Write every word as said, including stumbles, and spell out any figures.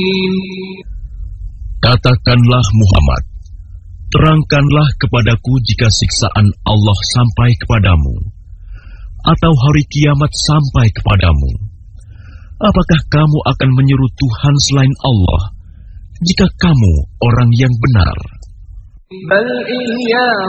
Katakanlah Muhammad, terangkanlah kepadaku jika siksaan Allah sampai kepadamu, atau hari kiamat sampai kepadamu. Apakah kamu akan menyeru Tuhan selain Allah, jika kamu orang yang benar? بل إياه